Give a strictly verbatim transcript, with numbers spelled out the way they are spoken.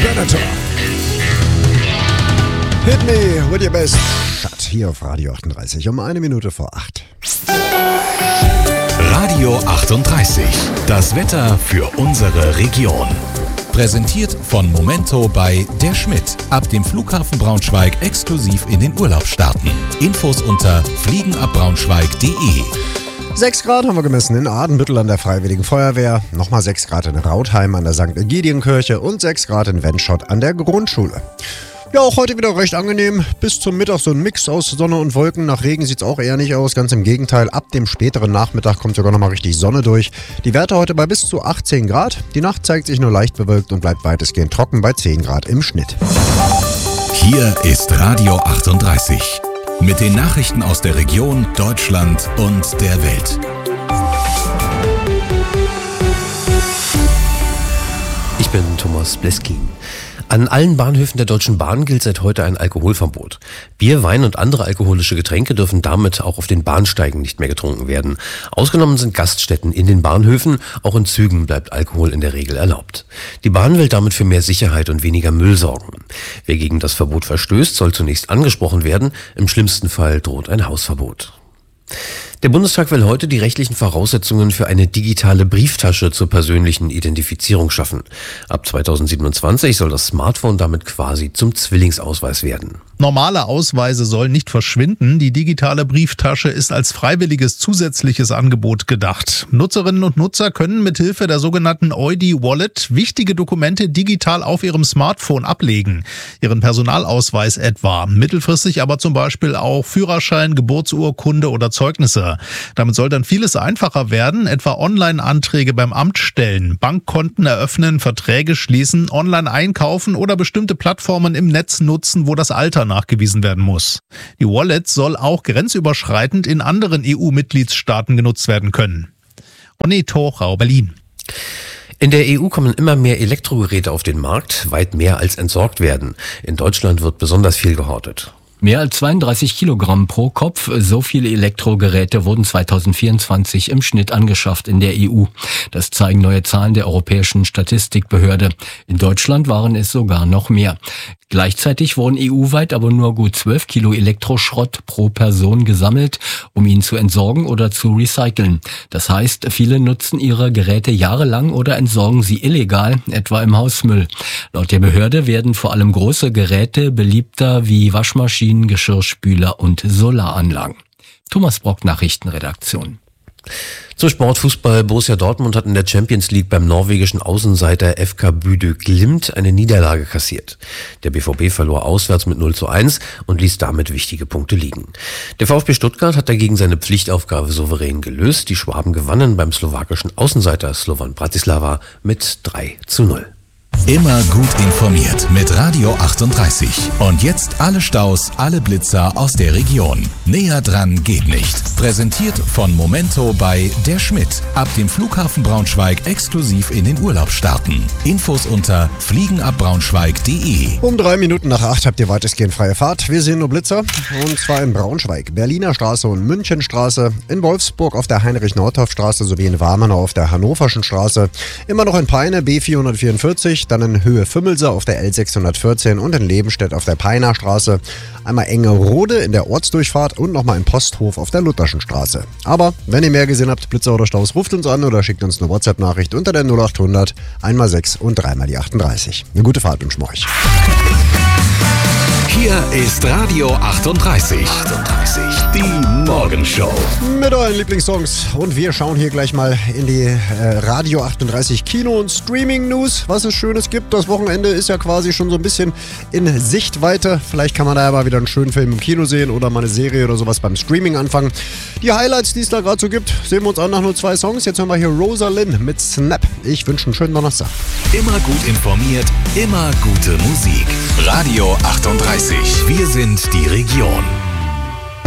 Predator. Hit me with your best shot. Hier auf Radio achtunddreißig um eine Minute vor acht. Radio achtunddreißig. Das Wetter für unsere Region. Präsentiert von Momento bei Der Schmidt. Ab dem Flughafen Braunschweig exklusiv in den Urlaub starten. Infos unter fliegenabbraunschweig punkt de. sechs Grad haben wir gemessen in Adenbüttel an der Freiwilligen Feuerwehr, nochmal sechs Grad in Rautheim an der Sankt Ägidienkirche und sechs Grad in Wenschott an der Grundschule. Ja, auch heute wieder recht angenehm. Bis zum Mittag so ein Mix aus Sonne und Wolken. Nach Regen sieht es auch eher nicht aus. Ganz im Gegenteil, ab dem späteren Nachmittag kommt sogar nochmal richtig Sonne durch. Die Werte heute bei bis zu achtzehn Grad. Die Nacht zeigt sich nur leicht bewölkt und bleibt weitestgehend trocken bei zehn Grad im Schnitt. Hier ist Radio achtunddreißig. Mit den Nachrichten aus der Region, Deutschland und der Welt. Ich bin Thomas Bleskin. An allen Bahnhöfen der Deutschen Bahn gilt seit heute ein Alkoholverbot. Bier, Wein und andere alkoholische Getränke dürfen damit auch auf den Bahnsteigen nicht mehr getrunken werden. Ausgenommen sind Gaststätten in den Bahnhöfen, auch in Zügen bleibt Alkohol in der Regel erlaubt. Die Bahn will damit für mehr Sicherheit und weniger Müll sorgen. Wer gegen das Verbot verstößt, soll zunächst angesprochen werden, im schlimmsten Fall droht ein Hausverbot. Der Bundestag will heute die rechtlichen Voraussetzungen für eine digitale Brieftasche zur persönlichen Identifizierung schaffen. Ab zweitausendsiebenundzwanzig soll das Smartphone damit quasi zum Zwillingsausweis werden. Normale Ausweise sollen nicht verschwinden. Die digitale Brieftasche ist als freiwilliges zusätzliches Angebot gedacht. Nutzerinnen und Nutzer können mithilfe der sogenannten Eudi Wallet wichtige Dokumente digital auf ihrem Smartphone ablegen. Ihren Personalausweis etwa. Mittelfristig aber zum Beispiel auch Führerschein, Geburtsurkunde oder Zeugnisse. Damit soll dann vieles einfacher werden, etwa Online-Anträge beim Amt stellen, Bankkonten eröffnen, Verträge schließen, online einkaufen oder bestimmte Plattformen im Netz nutzen, wo das Alter nachgewiesen werden muss. Die Wallet soll auch grenzüberschreitend in anderen E U-Mitgliedstaaten genutzt werden können. Ronny Torau, Berlin. In der E U kommen immer mehr Elektrogeräte auf den Markt, weit mehr als entsorgt werden. In Deutschland wird besonders viel gehortet. Mehr als zweiunddreißig Kilogramm pro Kopf, so viele Elektrogeräte wurden zweitausendvierundzwanzig im Schnitt angeschafft in der E U. Das zeigen neue Zahlen der Europäischen Statistikbehörde. In Deutschland waren es sogar noch mehr. Gleichzeitig wurden E U-weit aber nur gut zwölf Kilo Elektroschrott pro Person gesammelt, um ihn zu entsorgen oder zu recyceln. Das heißt, viele nutzen ihre Geräte jahrelang oder entsorgen sie illegal, etwa im Hausmüll. Laut der Behörde werden vor allem große Geräte beliebter wie Waschmaschinen, Geschirrspüler und Solaranlagen. Thomas Brock, Nachrichtenredaktion. Zum Sportfußball. Borussia Dortmund hat in der Champions League beim norwegischen Außenseiter F K Bodø Glimt eine Niederlage kassiert. Der B V B verlor auswärts mit null zu eins und ließ damit wichtige Punkte liegen. Der VfB Stuttgart hat dagegen seine Pflichtaufgabe souverän gelöst. Die Schwaben gewannen beim slowakischen Außenseiter Slovan Bratislava mit drei zu null. Immer gut informiert mit Radio achtunddreißig. Und jetzt alle Staus, alle Blitzer aus der Region. Näher dran geht nicht. Präsentiert von Momento bei Der Schmidt. Ab dem Flughafen Braunschweig exklusiv in den Urlaub starten. Infos unter fliegenabbraunschweig punkt de. Um drei Minuten nach acht habt ihr weitestgehend freie Fahrt. Wir sehen nur Blitzer. Und zwar in Braunschweig, Berliner Straße und Münchenstraße, in Wolfsburg auf der Heinrich-Nordhoff-Straße sowie in Warmenau auf der Hannoverschen Straße. Immer noch in Peine B vierhundertvierundvierzig. Dann in Höhe Fümmelser auf der L sechshundertvierzehn und in Lebenstedt auf der Peiner Straße. Einmal Engerode in der Ortsdurchfahrt und nochmal in Posthof auf der Lutherschen Straße. Aber wenn ihr mehr gesehen habt, Blitzer oder Staus, ruft uns an oder schickt uns eine WhatsApp-Nachricht unter der null achthundert, einmal sechs und dreimal die achtunddreißig. Eine gute Fahrt wünschen wir euch. Hier ist Radio achtunddreißig. achtunddreißig. Die Morgenshow. Mit euren Lieblingssongs. Und wir schauen hier gleich mal in die äh, Radio achtunddreißig Kino- und Streaming-News, was es Schönes gibt. Das Wochenende ist ja quasi schon so ein bisschen in Sichtweite. Vielleicht kann man da ja mal wieder einen schönen Film im Kino sehen oder mal eine Serie oder sowas beim Streaming anfangen. Die Highlights, die es da gerade so gibt, sehen wir uns an nach nur zwei Songs. Jetzt hören wir hier Rosalind mit Snap. Ich wünsche einen schönen Donnerstag. Immer gut informiert, immer gute Musik. Radio achtunddreißig. Wir sind die Region.